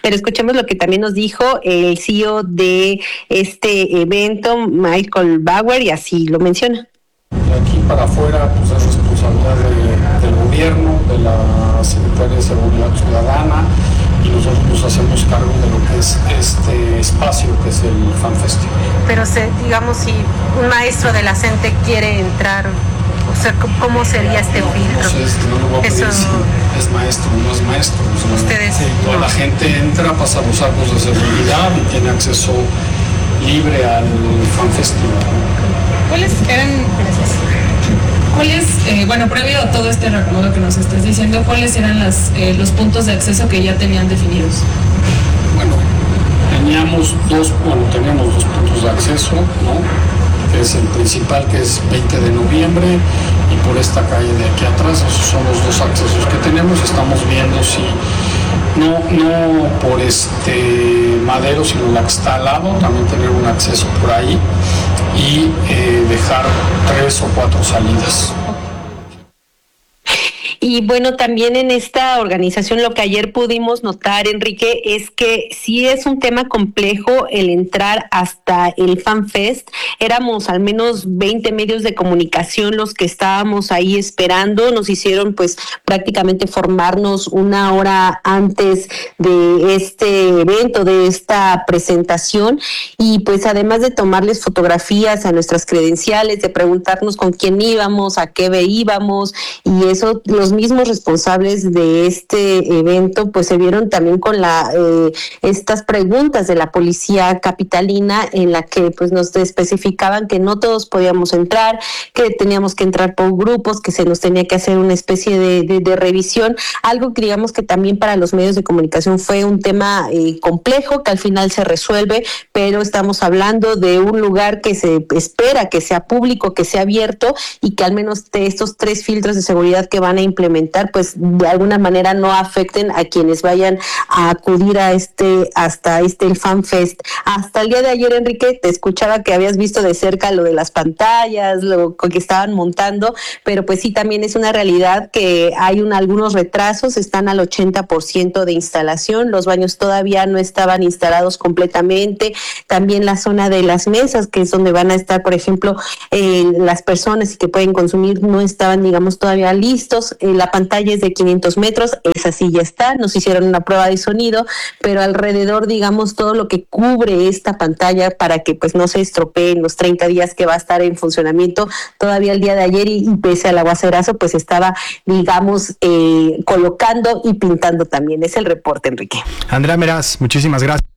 Pero escuchemos lo que también nos dijo el CEO de este evento, Michael Bauer, y así lo menciona. De aquí para afuera, pues es responsabilidad del gobierno, de la Secretaría de Seguridad Ciudadana, y nosotros nos hacemos cargo de lo que es este espacio que es el Fan Festival. Pero digamos, si un maestro de la CENTE quiere entrar, o sea, ¿cómo sería este filtro? No lo voy a pedir si es maestro o no es maestro. Ustedes. Toda la gente entra, pasa los arcos de seguridad y tiene acceso libre al Fan Festival. Bueno, previo a todo este recorrido que nos estás diciendo, ¿cuáles eran los puntos de acceso que ya tenían definidos? Bueno, teníamos dos puntos de acceso, ¿no? Que es el principal, que es 20 de noviembre, y por esta calle de aquí atrás. Esos son los dos accesos que tenemos. Estamos viendo si no por Madero, sino la que está al lado, también tener un acceso por ahí y dejar 3 o 4 salidas. Y bueno, también en esta organización lo que ayer pudimos notar, Enrique, es que sí es un tema complejo el entrar hasta el FanFest. Éramos al menos 20 medios de comunicación los que estábamos ahí esperando. Nos hicieron pues prácticamente formarnos una hora antes de este evento, de esta presentación, y pues además de tomarles fotografías a nuestras credenciales, de preguntarnos con quién íbamos, a qué íbamos, y eso los mismos responsables de este evento pues se vieron también con estas preguntas de la policía capitalina, en la que pues nos especificaban que no todos podíamos entrar, que teníamos que entrar por grupos, que se nos tenía que hacer una especie de revisión, algo que digamos que también para los medios de comunicación fue un tema complejo, que al final se resuelve, pero estamos hablando de un lugar que se espera que sea público, que sea abierto, y que al menos estos 3 filtros de seguridad que van a implementar pues de alguna manera no afecten a quienes vayan a acudir a hasta el FanFest. Hasta el día de ayer, Enrique, te escuchaba que habías visto de cerca lo de las pantallas, lo que estaban montando, pero pues sí, también es una realidad que hay algunos retrasos, están al 80% de instalación, los baños todavía no estaban instalados completamente, también la zona de las mesas, que es donde van a estar, por ejemplo, las personas que pueden consumir, no estaban, digamos, todavía listos. La pantalla es de 500 metros, esa sí ya está, nos hicieron una prueba de sonido, pero alrededor, digamos, todo lo que cubre esta pantalla para que pues no se estropee en los 30 días que va a estar en funcionamiento, todavía el día de ayer y pese al aguacerazo, pues estaba, digamos, colocando y pintando también. Es el reporte, Enrique. Andrea Meraz, muchísimas gracias.